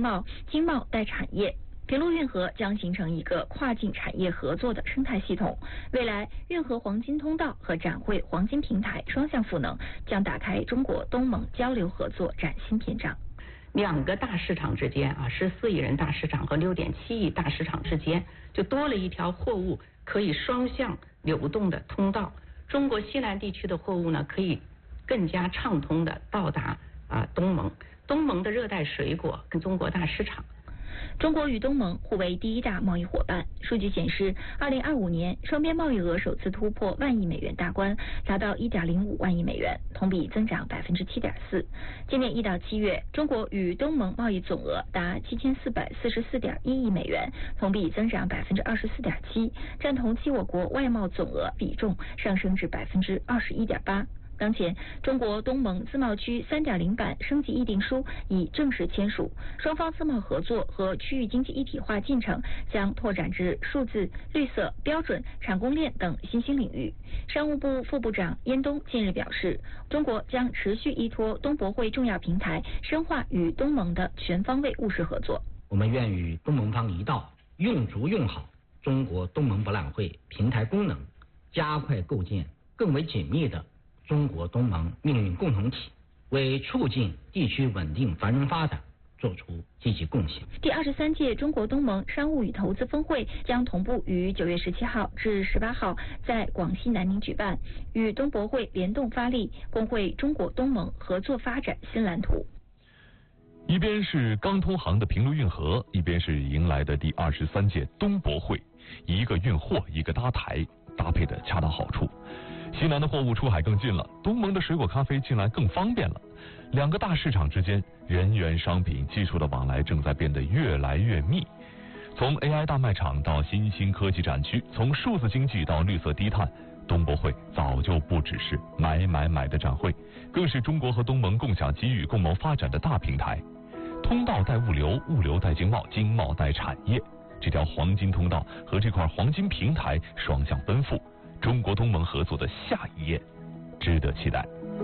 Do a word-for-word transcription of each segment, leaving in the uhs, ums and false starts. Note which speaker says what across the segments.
Speaker 1: 贸、经贸带产业。平陆运河将形成一个跨境产业合作的生态系统，未来运河黄金通道和展会黄金平台双向赋能，将打开中国东盟交流合作崭新篇章。
Speaker 2: 两个大市场之间啊，十四亿人大市场和六点七亿大市场之间，就多了一条货物可以双向流动的通道。中国西南地区的货物呢，可以更加畅通的到达啊东盟，东盟的热带水果跟中国大市场。
Speaker 1: 中国与东盟互为第一大贸易伙伴。数据显示，二零二五年双边贸易额首次突破万亿美元大关，达到一点零五万亿美元，同比增长百分之七点四。今年一到七月，中国与东盟贸易总额达七千四百四十四点一亿美元，同比增长百分之二十四点七，占同期我国外贸总额比重上升至百分之二十一点八。当前，中国东盟自贸区 三点零 版升级议定书已正式签署，双方自贸合作和区域经济一体化进程将拓展至数字、绿色、标准、产供链等新兴领域。商务部副部长燕东近日表示，中国将持续依托东博会重要平台，深化与东盟的全方位务实合作。
Speaker 3: 我们愿与东盟方一道，用足用好中国东盟博览会平台功能，加快构建更为紧密的中国东盟命运共同体，为促进地区稳定繁荣发展做出积极贡献。
Speaker 1: 第二十三届中国东盟商务与投资峰会将同步于九月十七号至十八号在广西南宁举办，与东博会联动发力，共绘中国东盟合作发展新蓝图。
Speaker 4: 一边是刚通航的平陆运河，一边是迎来的第二十三届东博会，一个运货，一个搭台，搭配的恰到好处。西南的货物出海更近了，东盟的水果咖啡进来更方便了。两个大市场之间，人员、商品、技术的往来正在变得越来越密。从 A I 大卖场到新兴科技展区，从数字经济到绿色低碳，东博会早就不只是买买买的展会，更是中国和东盟共享机遇、共谋发展的大平台。通道带物流，物流带经贸，经贸带产业，这条黄金通道和这块黄金平台双向奔赴。中国东盟合作的下一页值得期待。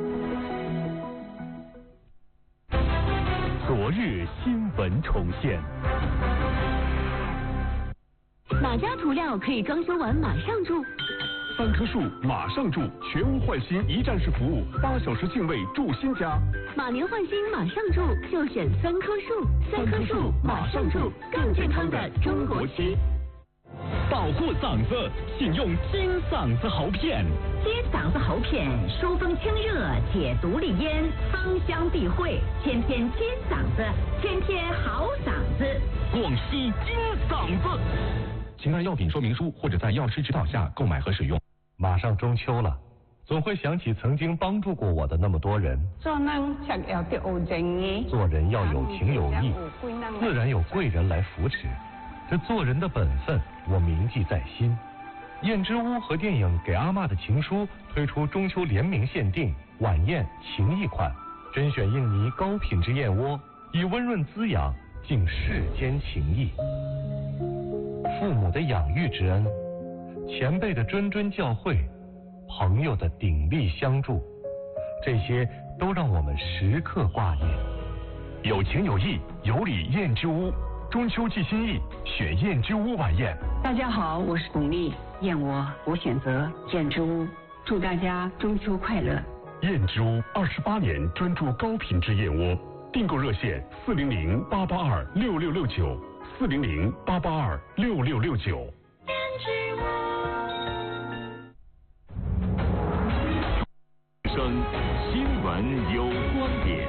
Speaker 5: 昨日新闻重现。
Speaker 6: 哪家涂料可以装修完马上住？
Speaker 5: 三棵树马上住，全屋换新一站式服务，八小时净位住新家。
Speaker 6: 马年换新马上住，就选三棵树。三棵树马上住，更健康的中国区。
Speaker 5: 保护嗓子，请用金嗓子喉片。
Speaker 6: 金嗓子喉片，疏风清热，解毒利咽，芳香避秽，天天金嗓子，天天好嗓子。
Speaker 5: 广西金嗓子。
Speaker 4: 请看药品说明书或者在药师指导下购买和使用。
Speaker 7: 马上中秋了，总会想起曾经帮助过我的那么多人。
Speaker 2: 做人要有啲正義，
Speaker 7: 做人要有情有义，自然有贵人来扶持。这做人的本分，我铭记在心。燕之屋和电影《给阿嬷的情书》推出中秋联名限定晚宴情谊款，甄选印尼高品质燕窝，以温润滋养敬世间情谊。父母的养育之恩，前辈的谆谆教诲，朋友的鼎力相助，这些都让我们时刻挂念。
Speaker 5: 有情有义，有礼燕之屋。中秋寄心意，选燕之屋晚宴。
Speaker 2: 大家好，我是巩俐，燕窝我选择燕之屋，祝大家中秋快乐。
Speaker 5: 燕之屋二十八年专注高品质燕窝，订购热线四零零八八二六六六九，四零零八八二六六六九。
Speaker 6: 燕之屋。
Speaker 5: 声新闻有观点。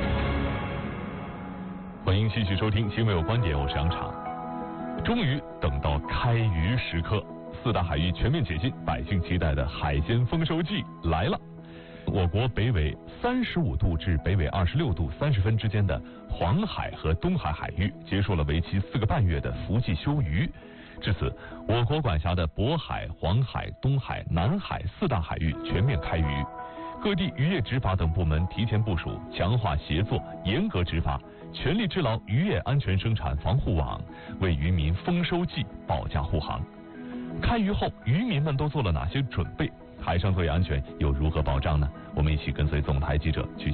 Speaker 4: 欢迎继续收听新闻有观点，我是杨常。终于等到开渔时刻，四大海域全面解禁，百姓期待的海鲜丰收季来了。我国北纬三十五度至北纬二十六度三十分之间的黄海和东海海域结束了为期四个半月的伏季休渔。至此，我国管辖的渤海、黄海、东海、南海四大海域全面开渔。各地渔业执法等部门提前部署，强化协作，严格执法，全力织牢渔业安全生产防护网，为渔民丰收季保驾护航。开渔后，渔民们都做了哪些准备？海上作业安全又如何保障呢？我们一起跟随总台记者去